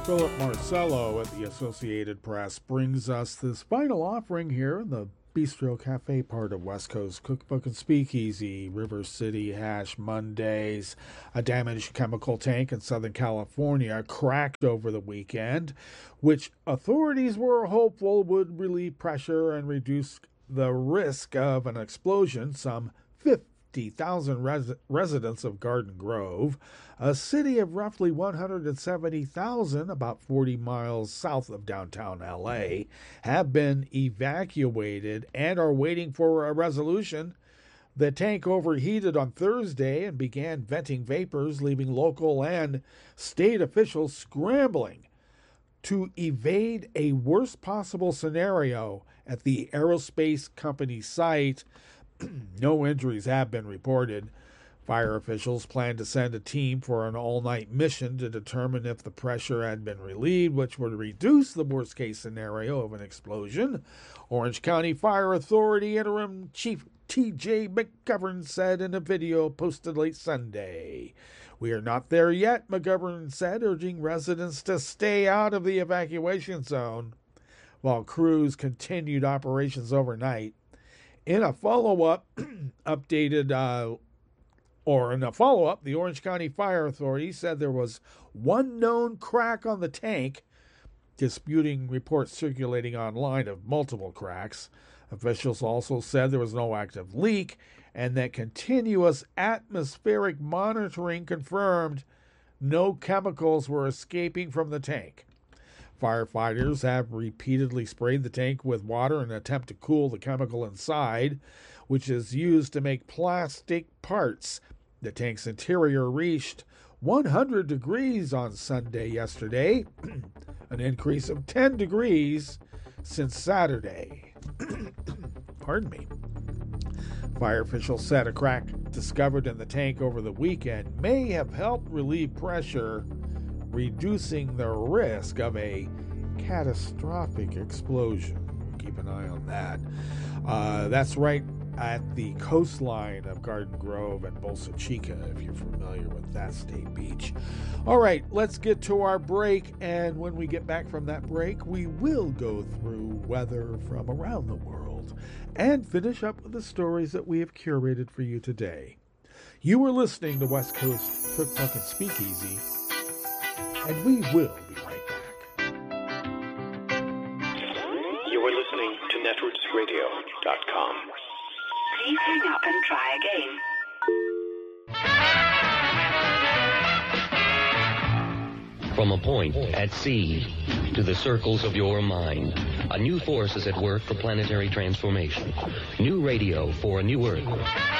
Philip Marcello at the Associated Press brings us this final offering here in the Bistro Cafe part of West Coast Cookbook and Speakeasy. River City Hash Mondays. A damaged chemical tank in Southern California cracked over the weekend, which authorities were hopeful would relieve pressure and reduce the risk of an explosion. Some 50,000 residents of Garden Grove, a city of roughly 170,000, about 40 miles south of downtown LA, have been evacuated and are waiting for a resolution. The tank overheated on Thursday and began venting vapors, leaving local and state officials scrambling to evade a worst possible scenario at the aerospace company site. No injuries have been reported. Fire officials plan to send a team for an all-night mission to determine if the pressure had been relieved, which would reduce the worst-case scenario of an explosion. Orange County Fire Authority Interim Chief T.J. McGovern said in a video posted late Sunday. "We are not there yet," McGovern said, urging residents to stay out of the evacuation zone while crews continued operations overnight. In a follow-up, the Orange County Fire Authority said there was one known crack on the tank, disputing reports circulating online of multiple cracks. Officials also said there was no active leak and that continuous atmospheric monitoring confirmed no chemicals were escaping from the tank. Firefighters have repeatedly sprayed the tank with water in an attempt to cool the chemical inside, which is used to make plastic parts. The tank's interior reached 100 degrees on Sunday yesterday, an increase of 10 degrees since Saturday. Pardon me. Fire officials said a crack discovered in the tank over the weekend may have helped relieve pressure, reducing the risk of a catastrophic explosion. Keep an eye on that. That's right at the coastline of Garden Grove and Bolsa Chica, if you're familiar with that state beach. All right, let's get to our break, and when we get back from that break, we will go through weather from around the world and finish up with the stories that we have curated for you today. You are listening to West Coast Cookbook and Speakeasy, and we will be right back. You are listening to netrootsradio.com. Please hang up and try again. From a point at sea to the circles of your mind, a new force is at work for planetary transformation. New radio for a new Earth.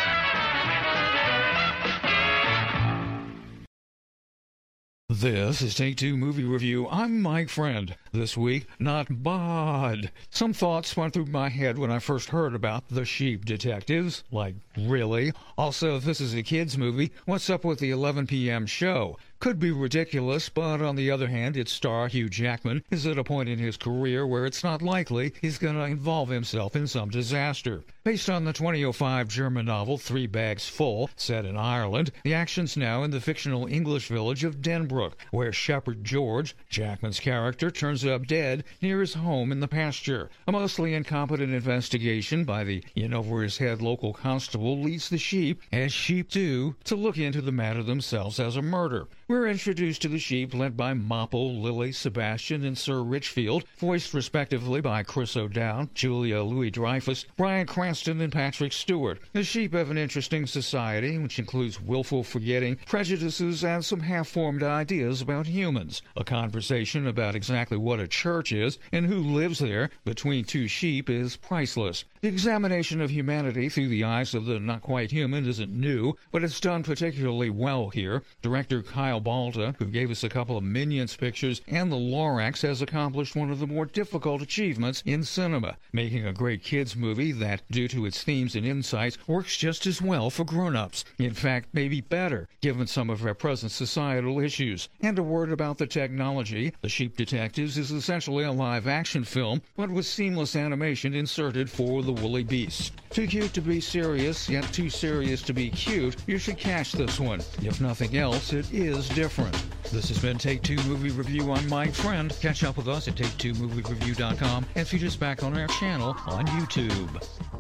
This is Take Two Movie Review. I'm Mike Friend. This week, not bad. Some thoughts went through my head when I first heard about The Sheep Detectives. Like, really? Also, if this is a kid's movie, what's up with the 11 p.m. show? Could be ridiculous, but on the other hand, its star, Hugh Jackman, is at a point in his career where it's not likely he's going to involve himself in some disaster. Based on the 2005 German novel Three Bags Full, set in Ireland, the action's now in the fictional English village of Denbrook, where Shepherd George, Jackman's character, turns up dead near his home in the pasture. A mostly incompetent investigation by the in-over-his-head local constable leads the sheep, as sheep do, to look into the matter themselves as a murder. We're introduced to the sheep led by Mopple, Lily, Sebastian, and Sir Richfield, voiced respectively by Chris O'Dowd, Julia Louis-Dreyfus, Bryan Cranston, and Patrick Stewart. The sheep have an interesting society, which includes willful forgetting, prejudices, and some half-formed ideas about humans. A conversation about exactly what a church is and who lives there between two sheep is priceless. The examination of humanity through the eyes of the not-quite-human isn't new, but it's done particularly well here. Director Kyle Balda, who gave us a couple of Minions pictures, and the Lorax, has accomplished one of the more difficult achievements in cinema, making a great kids movie that, due to its themes and insights, works just as well for grown-ups. In fact, maybe better, given some of our present societal issues. And a word about the technology. The Sheep Detectives is essentially a live-action film, but with seamless animation inserted for the woolly beasts. Too cute to be serious, yet too serious to be cute. You should catch this one. If nothing else, it is different. This has been Take Two Movie Review. I'm Mike Friend. Catch up with us at take2moviereview.com and feed us back on our channel on YouTube.